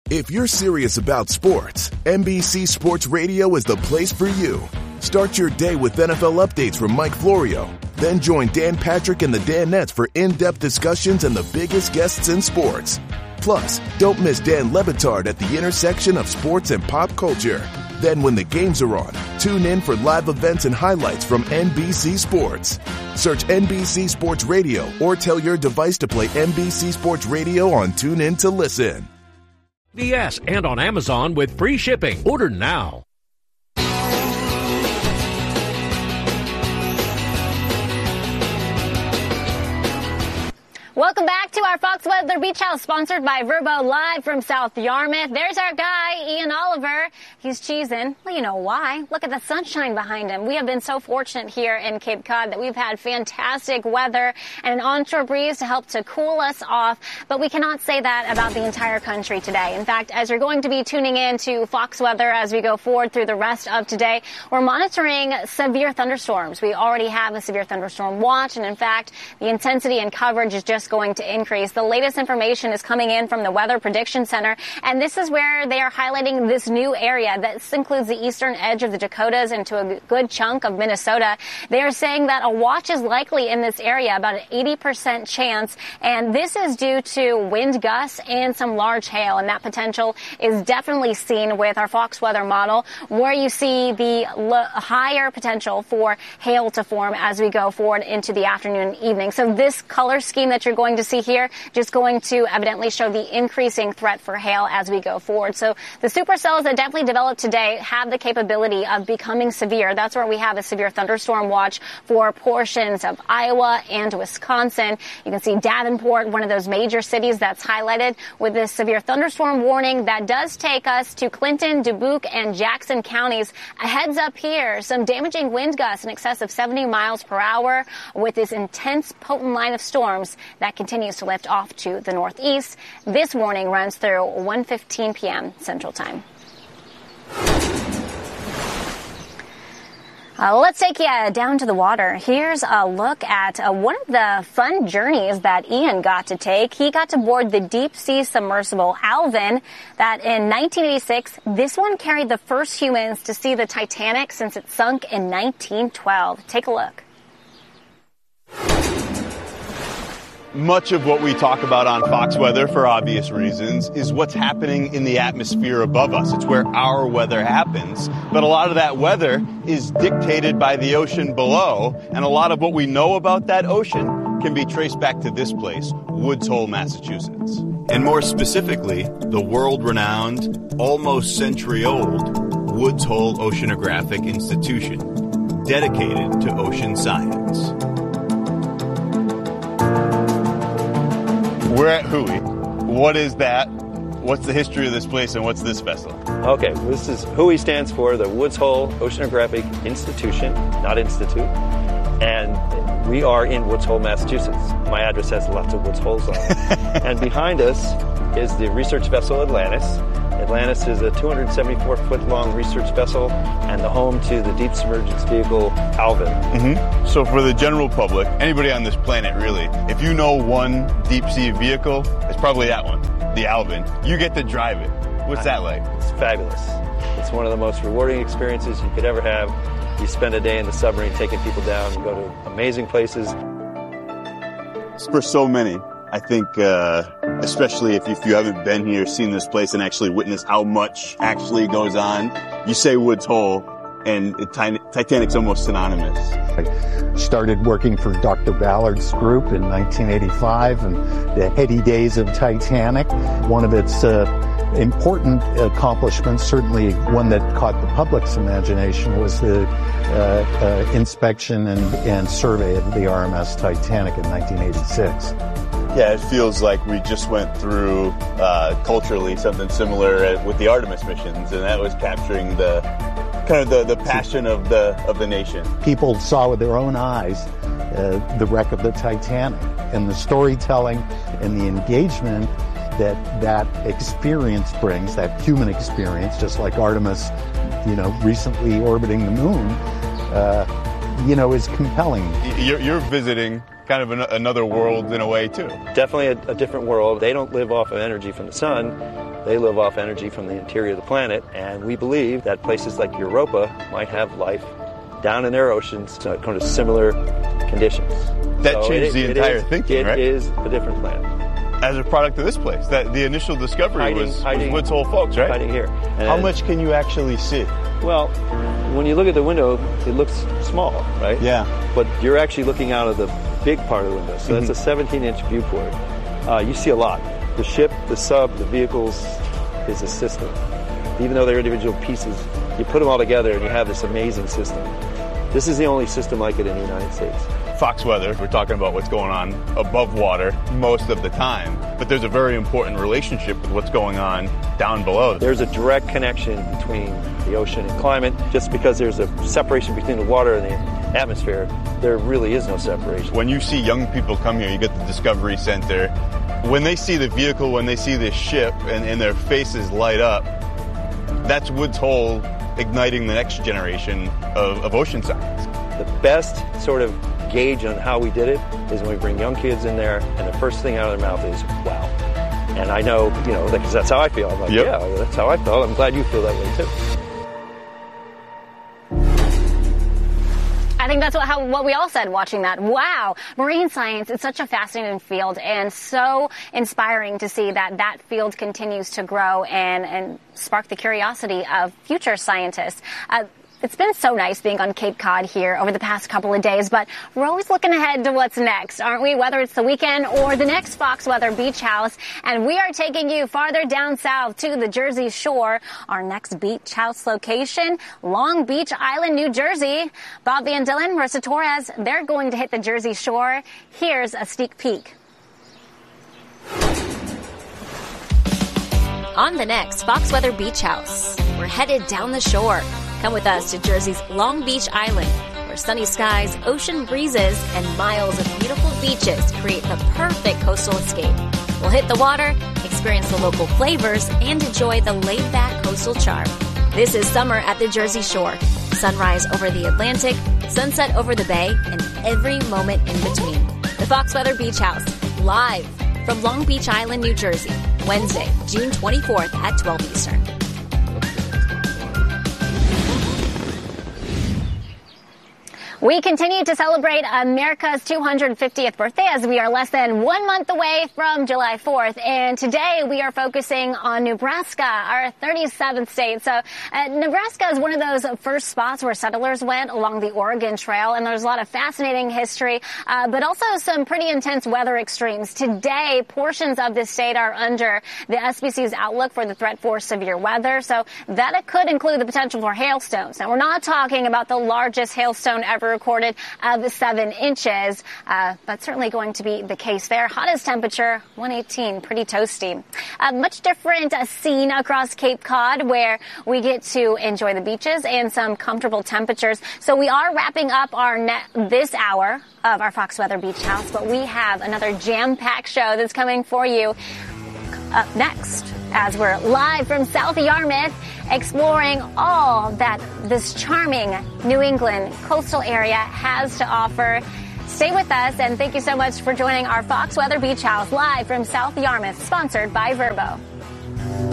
If you're serious about sports, NBC Sports Radio is the place for you. Start your day with NFL updates from Mike Florio. Then join Dan Patrick and the Danettes for in-depth discussions and the biggest guests in sports. Plus, don't miss Dan Le Batard at the intersection of sports and pop culture. Then when the games are on, tune in for live events and highlights from NBC Sports. Search NBC Sports Radio or tell your device to play NBC Sports Radio on TuneIn to listen. VS and on Amazon with free shipping. Order now. Welcome back to our Fox Weather Beach House, sponsored by Vrbo, live from South Yarmouth. There's our guy, Ian Oliver. He's cheesing. Well, you know why. Look at the sunshine behind him. We have been so fortunate here in Cape Cod that we've had fantastic weather and an onshore breeze to help to cool us off. But we cannot say that about the entire country today. In fact, as you're going to be tuning in to Fox Weather as we go forward through the rest of today, we're monitoring severe thunderstorms. We already have a severe thunderstorm watch, and in fact, the intensity and coverage is just going to increase. The latest information is coming in from the Weather Prediction Center, and this is where they are highlighting this new area. This includes the eastern edge of the Dakotas into a good chunk of Minnesota. They are saying that a watch is likely in this area, about an 80% chance, and this is due to wind gusts and some large hail, and that potential is definitely seen with our Fox weather model, where you see the higher potential for hail to form as we go forward into the afternoon and evening. So this color scheme that you're going to see here just going to evidently show the increasing threat for hail as we go forward. So the supercells that definitely developed today have the capability of becoming severe. That's where we have a severe thunderstorm watch for portions of Iowa and Wisconsin. You can see Davenport, one of those major cities that's highlighted with this severe thunderstorm warning that does take us to Clinton, Dubuque, and Jackson counties. A heads up here, some damaging wind gusts in excess of 70 miles per hour with this intense, potent line of storms that continues to lift off to the northeast. This warning runs through 1:15 p.m. Central Time. Let's take you down to the water. Here's a look at one of the fun journeys that Ian got to take. He got to board the deep sea submersible Alvin that in 1986, this one carried the first humans to see the Titanic since it sunk in 1912. Take a look. Much of what we talk about on Fox Weather, for obvious reasons, is what's happening in the atmosphere above us. It's where our weather happens. But a lot of that weather is dictated by the ocean below, and a lot of what we know about that ocean can be traced back to this place, Woods Hole, Massachusetts. And more specifically, the world-renowned, almost century-old Woods Hole Oceanographic Institution, dedicated to ocean science. We're at Hui. What is that? What's the history of this place, and what's this vessel? Okay, this is Hui stands for the Woods Hole Oceanographic Institution, not Institute. And we are in Woods Hole, Massachusetts. My address has lots of Woods Holes on it. And behind us is the research vessel Atlantis. Atlantis is a 274-foot-long research vessel and the home to the deep submergence vehicle Alvin. Mm-hmm. So for the general public, anybody on this planet really, if you know one deep-sea vehicle, it's probably that one, the Alvin. You get to drive it. What's that like? It's fabulous. It's one of the most rewarding experiences you could ever have. You spend a day in the submarine taking people down and go to amazing places. For so many, I think, especially if you haven't been here, seen this place, and actually witnessed how much actually goes on, you say Woods Hole, and Titanic's almost synonymous. I started working for Dr. Ballard's group in 1985, and the heady days of Titanic. One of its important accomplishments, certainly one that caught the public's imagination, was the inspection and survey of the RMS Titanic in 1986. Yeah, it feels like we just went through culturally something similar with the Artemis missions, and that was capturing the passion of the nation. People saw with their own eyes the wreck of the Titanic, and the storytelling and the engagement that experience brings, that human experience, just like Artemis, recently orbiting the moon, is compelling. You're visiting kind of another world in a way too. Definitely a different world. They don't live off of energy from the sun. They live off energy from the interior of the planet, and we believe that places like Europa might have life down in their oceans kind of similar conditions. That changed the entire thinking, right? It is a different planet. As a product of this place, that the initial discovery was Woods Hole folks, right? Hiding here. And how much can you actually see? Well, when you look at the window, it looks small, right? Yeah. But you're actually looking out of the big part of the window, so that's a 17-inch viewport. You see a lot. The ship, the sub, the vehicles is a system. Even though they're individual pieces, you put them all together and you have this amazing system. This is the only system like it in the United States. Fox weather, we're talking about what's going on above water most of the time, but there's a very important relationship with what's going on down below. There's a direct connection between the ocean and climate. Just because there's a separation between the water and the atmosphere, there really is no separation. When you see young people come here, you get the Discovery Center. When they see the vehicle, when they see this ship and their faces light up, that's Woods Hole igniting the next generation of ocean science. The best sort of gauge on how we did it is when we bring young kids in there and the first thing out of their mouth is, wow. And I know, because that's how I feel. I'm like, yeah, that's how I felt. I'm glad you feel that way too. I think that's what we all said watching that. Wow, marine science is such a fascinating field and so inspiring to see that field continues to grow and spark the curiosity of future scientists. It's been so nice being on Cape Cod here over the past couple of days, but we're always looking ahead to what's next, aren't we? Whether it's the weekend or the next Fox Weather Beach House. And we are taking you farther down south to the Jersey Shore. Our next beach house location, Long Beach Island, New Jersey. Bob Van Dillen, Marissa Torres, they're going to hit the Jersey Shore. Here's a sneak peek. On the next Fox Weather Beach House, we're headed down the shore. Come with us to Jersey's Long Beach Island, where sunny skies, ocean breezes, and miles of beautiful beaches create the perfect coastal escape. We'll hit the water, experience the local flavors, and enjoy the laid-back coastal charm. This is summer at the Jersey Shore. Sunrise over the Atlantic, sunset over the bay, and every moment in between. The Fox Weather Beach House, live from Long Beach Island, New Jersey, Wednesday, June 24th at 12 Eastern. We continue to celebrate America's 250th birthday as we are less than 1 month away from July 4th. And today we are focusing on Nebraska, our 37th state. So Nebraska is one of those first spots where settlers went along the Oregon Trail. And there's a lot of fascinating history, but also some pretty intense weather extremes. Today, portions of the state are under the SPC's outlook for the threat for severe weather. So that could include the potential for hailstones. Now, we're not talking about the largest hailstone ever recorded of 7 inches, but certainly going to be the case there. Hottest temperature, 118, pretty toasty. Much different scene across Cape Cod where we get to enjoy the beaches and some comfortable temperatures. So we are wrapping up this hour of our Fox Weather Beach House, but we have another jam-packed show that's coming for you up next as we're live from South Yarmouth, exploring all that this charming New England coastal area has to offer. Stay with us, and thank you so much for joining our Fox Weather Beach House live from South Yarmouth, sponsored by Vrbo.